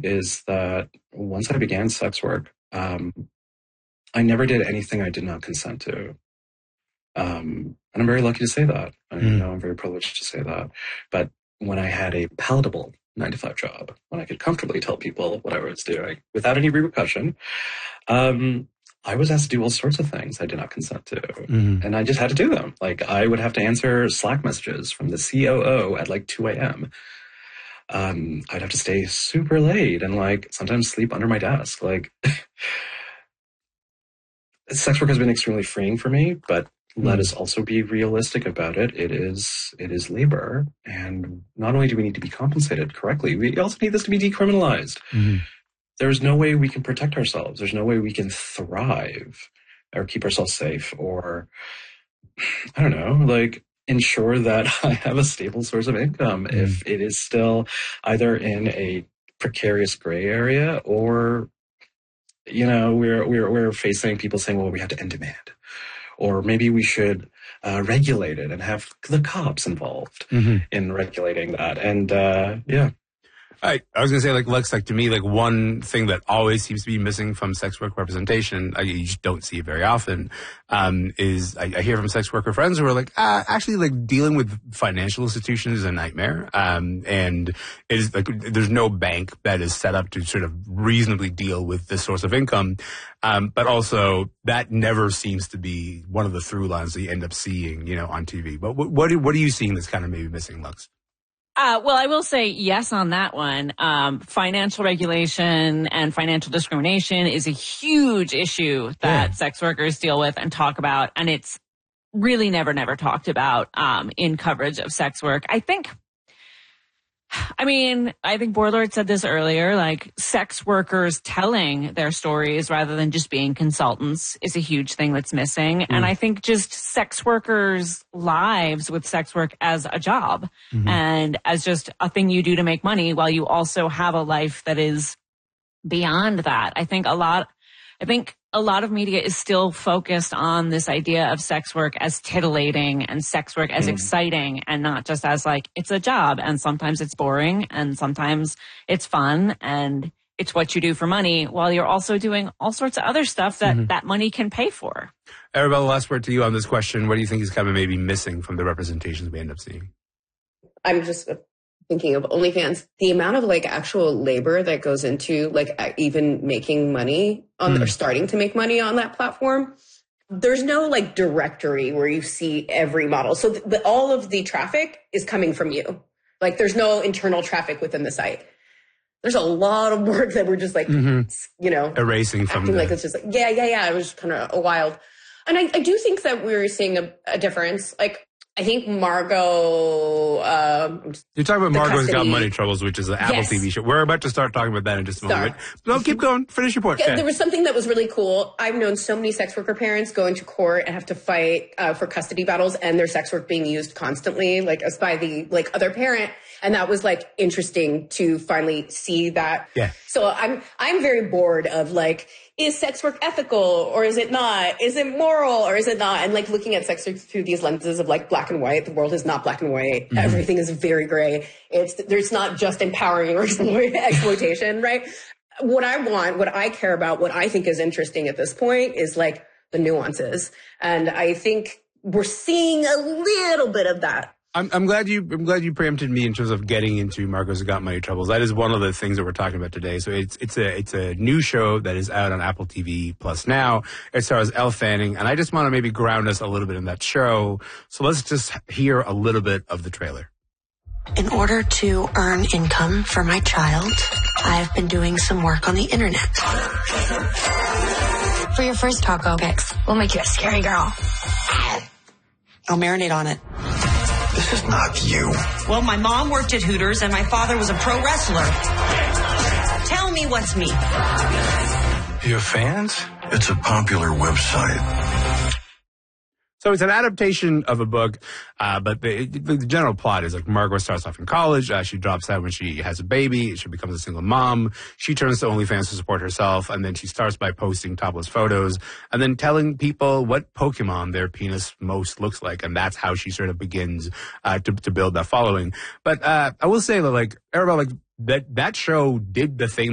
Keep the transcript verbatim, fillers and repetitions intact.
is that once I began sex work, um, I never did anything I did not consent to. Um, and I'm very lucky to say that. I, you know, I'm very privileged to say that. But when I had a palatable nine to five job, when I could comfortably tell people what I was doing without any repercussion, um, I was asked to do all sorts of things I did not consent to. Mm-hmm. And I just had to do them. Like, I would have to answer Slack messages from the C O O at like two a.m. Um, I'd have to stay super late and like sometimes sleep under my desk. Like, sex work has been extremely freeing for me, but let us also be realistic about it. It is it is labor, and not only do we need to be compensated correctly, we also need this to be decriminalized. Mm-hmm. There's no way we can protect ourselves. There's no way we can thrive or keep ourselves safe or, I don't know, like ensure that I have a stable source of income mm-hmm. if it is still either in a precarious gray area or, you know, we're we're we're facing people saying, well, we have to end demand. Or maybe we should uh, regulate it and have the cops involved mm-hmm. in regulating that. And uh, yeah. I, I was going to say, like, Lex, like, to me, like, one thing that always seems to be missing from sex work representation, I, you just don't see it very often, um, is I, I hear from sex worker friends who are like, ah, actually, like, dealing with financial institutions is a nightmare. Um, and it is, like, there's no bank that is set up to sort of reasonably deal with this source of income. Um, but also, that never seems to be one of the through lines that you end up seeing, you know, on T V. But what, what, are, what are you seeing that's kind of maybe missing, Lex? Uh, well, I will say yes on that one. Um, financial regulation and financial discrimination is a huge issue that yeah. sex workers deal with and talk about. And it's really never, never talked about, um, in coverage of sex work. I think, I mean, I think Borlord said this earlier, like sex workers telling their stories rather than just being consultants is a huge thing that's missing. Mm. And I think just sex workers' lives with sex work as a job mm-hmm. and as just a thing you do to make money while you also have a life that is beyond that. I think a lot, I think a lot of media is still focused on this idea of sex work as titillating and sex work as mm. exciting and not just as like, it's a job and sometimes it's boring and sometimes it's fun and it's what you do for money while you're also doing all sorts of other stuff that mm-hmm. that money can pay for. Arabella, last word to you on this question. What do you think is kind of maybe missing from the representations we end up seeing? I'm just thinking of OnlyFans, the amount of like actual labor that goes into like even making money on mm. or starting to make money on that platform. There's no like directory where you see every model. So th- the, all of the traffic is coming from you. Like there's no internal traffic within the site. There's a lot of work that we're just like, mm-hmm. you know, erasing from acting the... like it's just like, yeah, yeah, yeah. It was kind of a wild. And I, I do think that we're seeing a, a difference. Like, I think Margot... Um, You're talking about Margot's Got Money Troubles, which is an Apple yes. T V show. We're about to start talking about that in just a moment. No, keep going. Finish your point. Yeah, okay. There was something that was really cool. I've known so many sex worker parents go into court and have to fight uh, for custody battles and their sex work being used constantly, like as by the like other parent. And that was like interesting to finally see that. Yeah. So I'm I'm very bored of like, is sex work ethical or is it not? Is it moral or is it not? And like looking at sex work through these lenses of like black and white. The world is not black and white. Mm-hmm. Everything is very gray. It's there's not just empowering or exploitation, right? What I want, what I care about, what I think is interesting at this point is like the nuances. And I think we're seeing a little bit of that. I'm, I'm glad you. I'm glad you preempted me in terms of getting into Margot's Got Money Troubles. That is one of the things that we're talking about today. So it's it's a it's a new show that is out on Apple T V Plus now. It stars Elle Fanning, and I just want to maybe ground us a little bit in that show. So let's just hear a little bit of the trailer. In order to earn income for my child, I've been doing some work on the internet. For your first taco pics, we'll make you a scary girl. I'll marinate on it. This is not you. Well, my mom worked at Hooters and my father was a pro wrestler. Tell me what's me. You have fans? It's a popular website. So it's an adaptation of a book, uh, but the, the general plot is like Margot starts off in college. Uh, she drops out when she has a baby. She becomes a single mom. She turns to OnlyFans to support herself, and then she starts by posting topless photos and then telling people what Pokemon their penis most looks like, and that's how she sort of begins uh, to, to build that following. But uh, I will say that, like, Arabella, like that that show did the thing